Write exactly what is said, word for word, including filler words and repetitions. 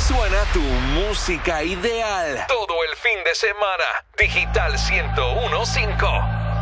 suena tu música ideal. Todo el fin de semana. Digital ciento uno punto cinco.